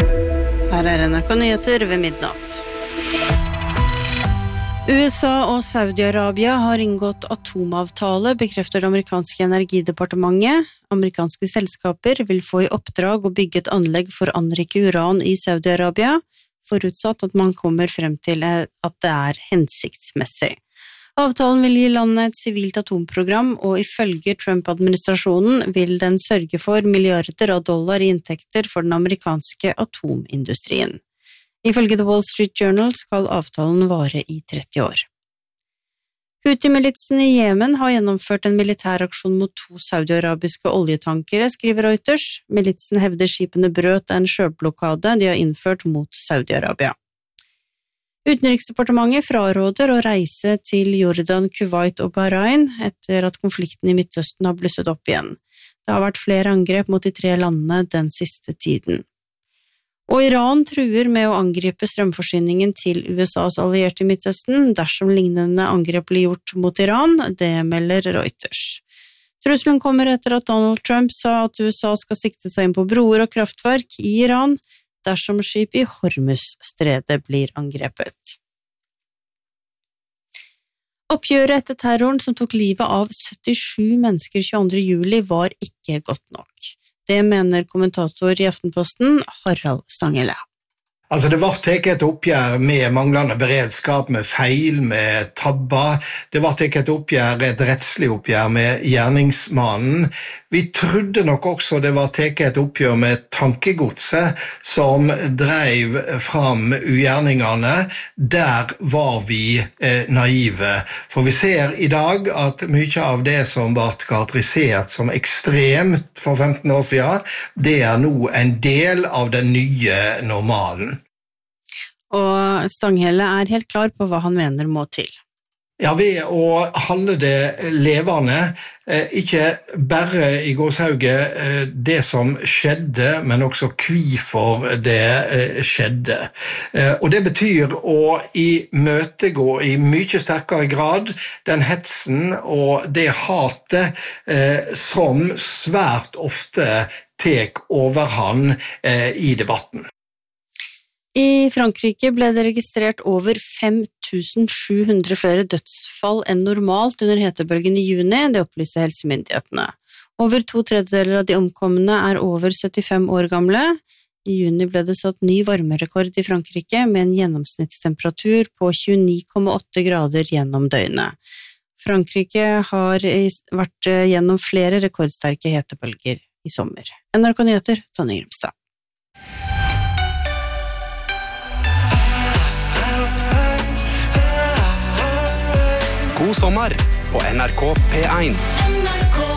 Her NRK Nyheter ved midnatt. USA og Saudi-Arabia har inngått atomavtale, bekrefter det amerikanske energidepartementet. Amerikanske selskaper vil få i oppdrag å bygge et anlegg for å anrike uran i Saudi-Arabia, forutsatt at man kommer frem til at det er hensiktsmessig. Avtalen vil gi landet et sivilt atomprogram, og ifølge Trump-administrasjonen vil den sørge for milliarder av dollar i inntekter for den amerikanske atomindustrien. Ifølge The Wall Street Journal skal avtalen vare i 30 år. Houthi-militsen i Jemen har gjennomført en militæraksjon mot 2 saudi-arabiske oljetankere, skriver Reuters. Militsen hevder skipene brøt en sjøblokade de har innført mot Saudi-Arabia. Utenriksdepartementet fraråder å reise til Jordan, Kuwait og Bahrain etter at konflikten i Midtøsten har blusset opp igjen. Det har vært flere angrep mot de 3 landene den siste tiden. Og Iran truer med å angripe strømforsyningen til USAs allierte i Midtøsten dersom lignende angrep blir gjort mot Iran, det melder Reuters. Trusselen kommer etter at Donald Trump sa at USA skal sikte seg inn på broer og kraftverk i Iran dersom skip i Hormuz-stredet blir angrepet. Oppgjøret etter terroren som tok livet av 77 mennesker 22. juli var ikke godt nok. Det mener kommentator i Aftenposten, Harald Stanghelle. Altså det var tatt et oppgjør med manglende beredskap, med feil, med tabber. Det var tatt et oppgjør, et rettslig oppgjør med gjerningsmannen. Vi trodde nok også det var tatt et oppgjør med tankegodset som drev fram ugjerningene. Der var vi naive. For vi ser i dag at mye av det som ble karakterisert som ekstremt for 15 år siden, det er nå en del av den nye normalen. Og Stanghelle er helt klar på hva han mener må til. Ja, ved å holde det levende, ikke bare i gåshauget det som skjedde, men også hvorfor det skjedde. Og det betyr å imøtegå i mye sterkere grad den hetsen og det hatet som svært ofte tek overhånd i debatten. I Frankrike ble det registrert over 5700 flere dødsfall enn normalt under hetebølgen i juni, det opplyser helsemyndighetene. Over 2/3 av de omkomne er over 75 år gamle. I juni ble det satt ny varmerekord i Frankrike med en gjennomsnittstemperatur på 29,8 grader gjennom døgnet. Frankrike har vært gjennom flere rekordsterke hetebølger i sommer. NRK Nyheter, Tonje Grimstad. God sommer på NRK P1.